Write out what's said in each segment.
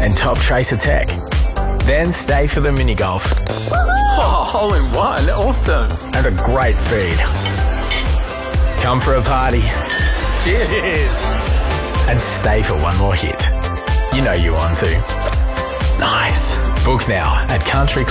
and top tracer tech. Then stay for the mini golf. Oh, hole in one. Awesome. And a great feed. Come for a party. Cheers. And stay for one more hit. You know you want to. Nice. Book now at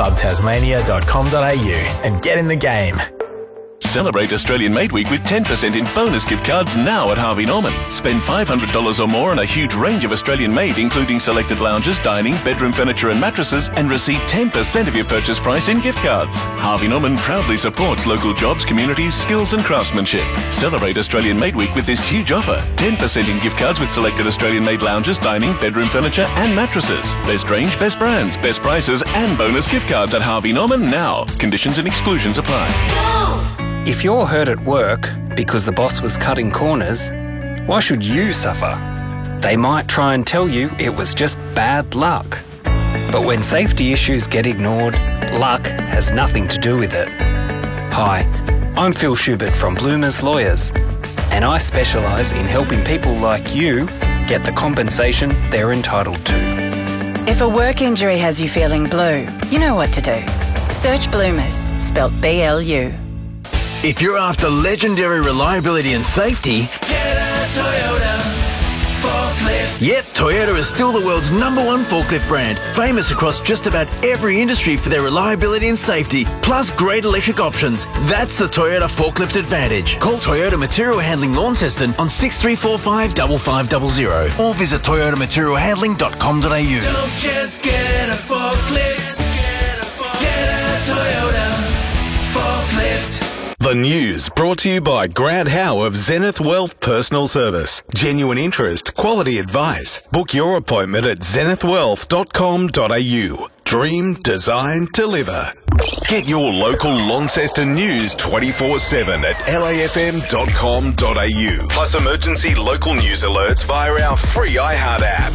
countryclubtasmania.com.au and get in the game. Celebrate Australian Made Week with 10% in bonus gift cards now at Harvey Norman. Spend $500 or more on a huge range of Australian made, including selected lounges, dining, bedroom furniture and mattresses, and receive 10% of your purchase price in gift cards. Harvey Norman proudly supports local jobs, communities, skills and craftsmanship. Celebrate Australian Made Week with this huge offer. 10% in gift cards with selected Australian made lounges, dining, bedroom furniture and mattresses. Best range, best brands, best prices and bonus gift cards at Harvey Norman now. Conditions and exclusions apply. If you're hurt at work because the boss was cutting corners, why should you suffer? They might try and tell you it was just bad luck. But when safety issues get ignored, luck has nothing to do with it. Hi, I'm Phil Schubert from Bloomers Lawyers, and I specialise in helping people like you get the compensation they're entitled to. If a work injury has you feeling blue, you know what to do. Search Bloomers, spelt B-L-U. If you're after legendary reliability and safety, get a Toyota forklift. Yep, Toyota is still the world's #1 forklift brand, famous across just about every industry for their reliability and safety, plus great electric options. That's the Toyota Forklift Advantage. Call Toyota Material Handling Launceston on 6345 5500 or visit toyotamaterialhandling.com.au. Don't just get a forklift, get a Toyota forklift. The news brought to you by Grant Howe of Zenith Wealth Personal Service. Genuine interest, quality advice. Book your appointment at zenithwealth.com.au. Dream, design, deliver. Get your local Launceston news 24/7 at lafm.com.au. Plus emergency local news alerts via our free iHeart app.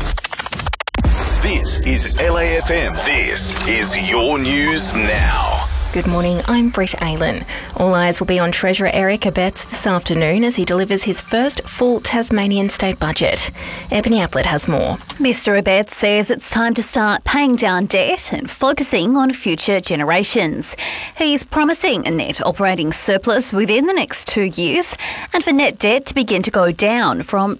This is LAFM. This is your news now. Good morning, I'm Brett Aylen. All eyes will be on Treasurer Eric Abetz this afternoon as he delivers his first full Tasmanian state budget. Ebony Ablett has more. Mr Abetz says it's time to start paying down debt and focusing on future generations. He's promising a net operating surplus within the next 2 years and for net debt to begin to go down from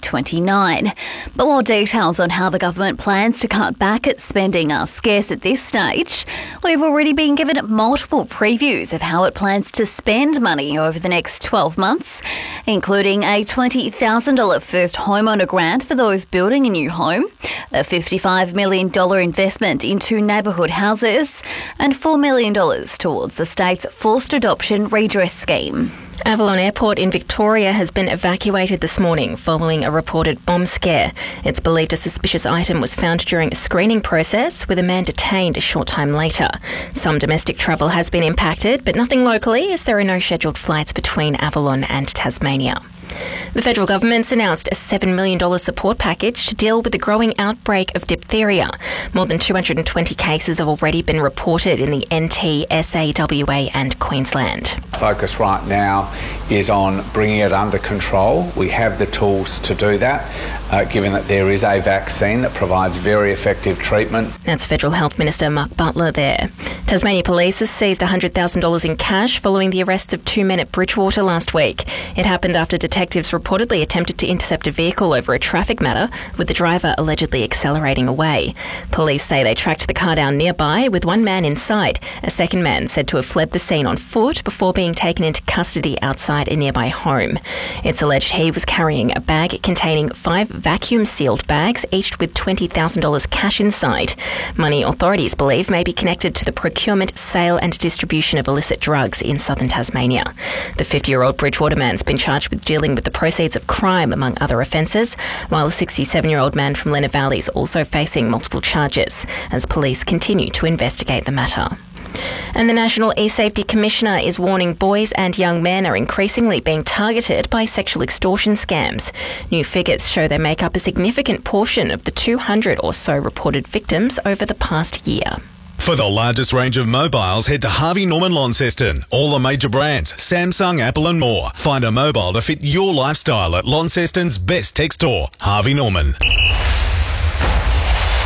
2029. But while details on how the government plans to cut back its spending are scarce at this stage, we've already been given multiple previews of how it plans to spend money over the next 12 months, including a $20,000 first homeowner grant for those building a new home, a $55 million investment into neighbourhood houses, and $4 million towards the state's forced adoption redress scheme. Avalon Airport in Victoria has been evacuated this morning following a reported bomb scare. It's believed a suspicious item was found during a screening process, with a man detained a short time later. Some domestic travel has been impacted, but nothing locally, as there are no scheduled flights between Avalon and Tasmania. The federal government's announced a $7 million support package to deal with the growing outbreak of diphtheria. More than 220 cases have already been reported in the NT, SA, WA and Queensland. Focus right now is on bringing it under control. We have the tools to do that, given that there is a vaccine that provides very effective treatment. That's Federal Health Minister Mark Butler there. Tasmania Police has seized $100,000 in cash following the arrests of 2 men at Bridgewater last week. It happened after detectives reportedly attempted to intercept a vehicle over a traffic matter, with the driver allegedly accelerating away. Police say they tracked the car down nearby with one man inside. A second man said to have fled the scene on foot before being taken into custody outside a nearby home. It's alleged he was carrying a bag containing 5 vacuum-sealed bags, each with $20,000 cash inside. Money authorities believe may be connected to the procurement, sale and distribution of illicit drugs in southern Tasmania. The 50-year-old Bridgewater man's been charged with dealing with the proceeds of crime, among other offences, while a 67-year-old man from Lenna Valley is also facing multiple charges as police continue to investigate the matter. And the National E-Safety Commissioner is warning boys and young men are increasingly being targeted by sexual extortion scams. New figures show they make up a significant portion of the 200 or so reported victims over the past year. For the largest range of mobiles, head to Harvey Norman Launceston. All the major brands, Samsung, Apple and more. Find a mobile to fit your lifestyle at Launceston's best tech store, Harvey Norman.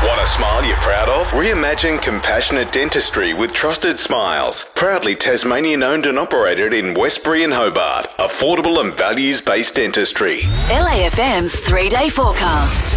Want a smile you're proud of? Reimagine compassionate dentistry with Trusted Smiles. Proudly Tasmanian owned and operated in Westbury and Hobart. Affordable and values-based dentistry. LAFM's 3-day forecast.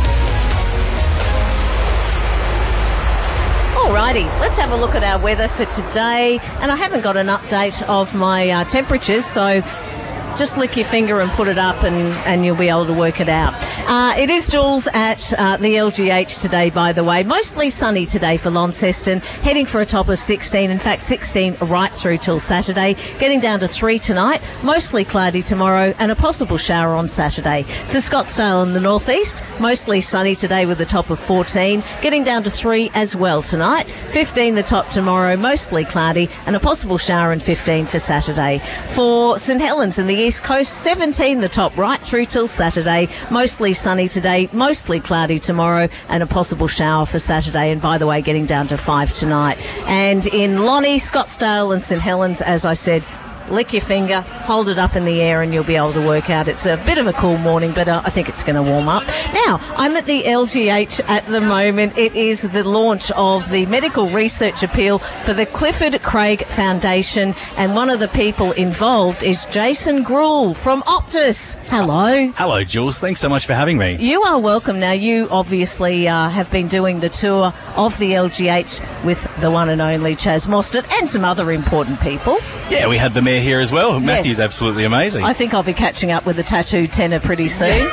Alrighty, let's have a look at our weather for today. And I haven't got an update of my temperatures, so just lick your finger and put it up and you'll be able to work it out. It is Jules at the LGH today, by the way. Mostly sunny today for Launceston, heading for a top of 16. In fact, 16 right through till Saturday. Getting down to 3 tonight, mostly cloudy tomorrow and a possible shower on Saturday. For Scottsdale in the northeast, mostly sunny today with a top of 14. Getting down to 3 as well tonight. 15 the top tomorrow, mostly cloudy and a possible shower and 15 for Saturday. For St Helens in the East Coast, 17 the top right through till Saturday. Mostly sunny today, mostly cloudy tomorrow and a possible shower for Saturday. And by the way, getting down to 5 tonight. And in Lonnie, Scottsdale and St Helens, as I said, lick your finger, hold it up in the air and you'll be able to work out. It's a bit of a cool morning, but I think it's going to warm up. Now, I'm at the LGH at the moment. It is the launch of the medical research appeal for the Clifford Craig Foundation, and one of the people involved is Jason Gruhl from Optus. Hello. Hello, Jules. Thanks so much for having me. You are welcome. Now, you obviously have been doing the tour of the LGH with the one and only Chas Mostert and some other important people. Yeah, we had the mayor here as well. Matthew's absolutely amazing. I think I'll be catching up with the tattoo tenor pretty soon.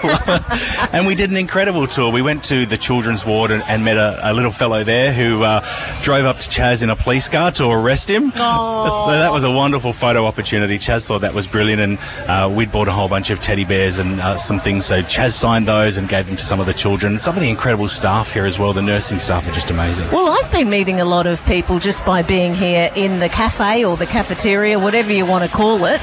And we did an incredible tour. We went to the children's ward and met a little fellow there who drove up to Chas in a police car to arrest him. Oh. So that was a wonderful photo opportunity. Chas thought that was brilliant, and we'd bought a whole bunch of teddy bears and some things. So Chas signed those and gave them to some of the children. Some of the incredible staff here as well. The nursing staff are just amazing. Well, I've been meeting a lot of people just by being here in the cafe or the cafeteria, whatever you want to call it,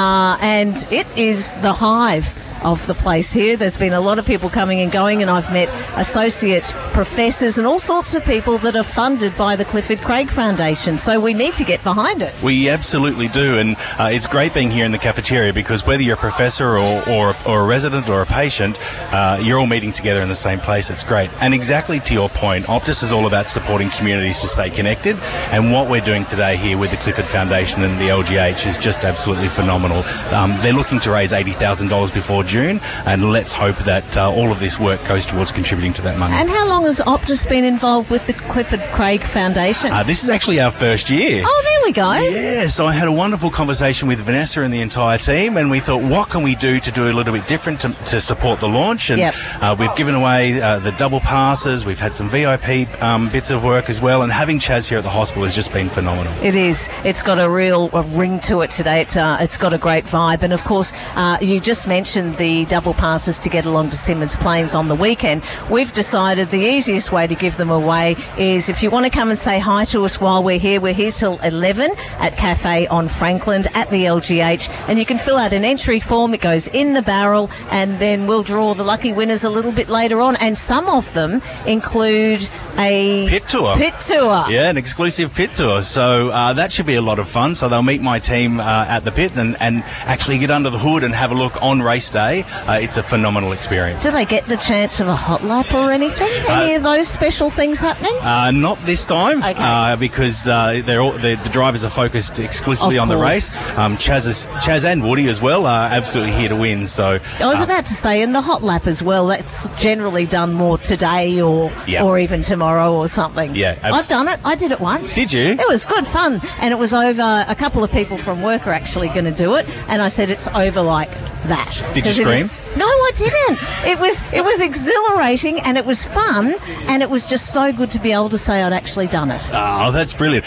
and it is the hive of the place here. There's been a lot of people coming and going, and I've met associate professors and all sorts of people that are funded by the Clifford Craig Foundation. So we need to get behind it. We absolutely do, and it's great being here in the cafeteria because whether you're a professor or a resident or a patient, you're all meeting together in the same place. It's great. And exactly to your point, Optus is all about supporting communities to stay connected, and what we're doing today here with the Clifford Foundation and the LGH is just absolutely phenomenal. They're looking to raise $80,000 before June, and let's hope that all of this work goes towards contributing to that money. And how long has Optus been involved with the Clifford Craig Foundation? This is actually our first year. Oh, there we go. Yeah, so I had a wonderful conversation with Vanessa and the entire team, and we thought, what can we do to do a little bit different to support the launch? And we've given away the double passes. We've had some VIP bits of work as well, and having Chas here at the hospital has just been phenomenal. It is. It's got a real ring to it today. It's got a great vibe. And, of course, you just mentioned the double passes to get along to Symonds Plains on the weekend. We've decided the easiest way to give them away is if you want to come and say hi to us while we're here till 11 at Cafe on Franklin at the LGH, and you can fill out an entry form. It goes in the barrel, and then we'll draw the lucky winners a little bit later on, and some of them include a pit tour. Yeah, an exclusive pit tour. So that should be a lot of fun. So they'll meet my team at the pit and actually get under the hood and have a look on race day. It's a phenomenal experience. Do they get the chance of a hot lap or anything? Any of those special things happening? Not this time, because the drivers are focused exclusively on the race. Chas and Woody as well are absolutely here to win. So I was about to say, in the hot lap as well, that's generally done more today or even tomorrow or something. Yeah, I've done it. I did it once. Did you? It was good fun, and it was over. A couple of people from work are actually going to do it, and I said it's over like that. Did you scream? No, I didn't. It was exhilarating, and it was fun, and it was just so good to be able to say I'd actually done it. Oh, that's brilliant.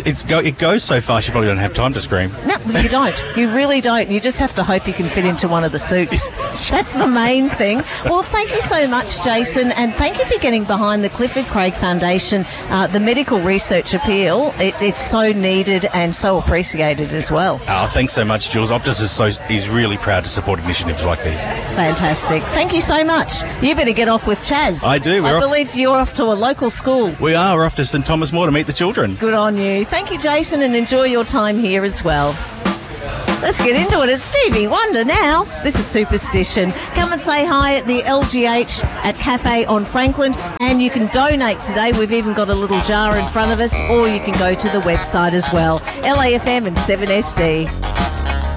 It goes so fast you probably don't have time to scream. No, you don't. You really don't. You just have to hope you can fit into one of the suits. That's the main thing. Well, thank you so much, Jason, and thank you for getting behind the Clifford Craig Foundation, the medical research appeal. It's so needed and so appreciated as well. Oh, thanks so much, Jules. Optus is really proud to support initiatives like these. Fantastic. Thank you so much. You better get off with Chas. I do. I believe you're off to a local school. We are. We're off to St Thomas More to meet the children. Good on you. Thank you, Jason, and enjoy your time here as well. Let's get into it. It's Stevie Wonder now. This is Superstition. Come and say hi at the LGH at Cafe on Franklin, and you can donate today. We've even got a little jar in front of us, or you can go to the website as well. LAFM and 7SD.